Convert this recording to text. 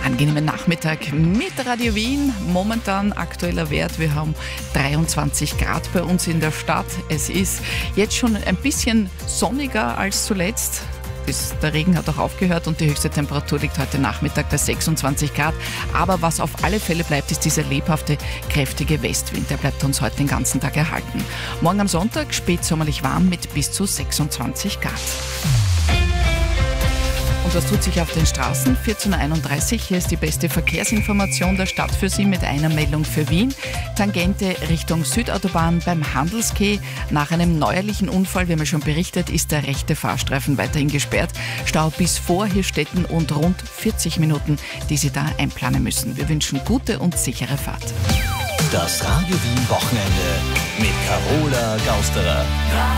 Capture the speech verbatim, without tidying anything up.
angenehmen Nachmittag mit Radio Wien. Momentan aktueller Wert, wir haben dreiundzwanzig Grad bei uns in der Stadt. Es ist jetzt schon ein bisschen sonniger als zuletzt. Der Regen hat auch aufgehört und die höchste Temperatur liegt heute Nachmittag bei sechsundzwanzig Grad. Aber was auf alle Fälle bleibt, ist dieser lebhafte, kräftige Westwind. Der bleibt uns heute den ganzen Tag erhalten. Morgen am Sonntag spätsommerlich warm mit bis zu sechsundzwanzig Grad. Und was tut sich auf den Straßen? vierzehn Uhr einunddreißig. Hier ist die beste Verkehrsinformation der Stadt für Sie mit einer Meldung für Wien. Tangente Richtung Südautobahn beim Handelskeh. Nach einem neuerlichen Unfall, wir haben ja schon berichtet, ist der rechte Fahrstreifen weiterhin gesperrt. Stau bis vor Hirstetten und rund vierzig Minuten, die Sie da einplanen müssen. Wir wünschen gute und sichere Fahrt. Das Radio Wien Wochenende mit Carola Gausterer.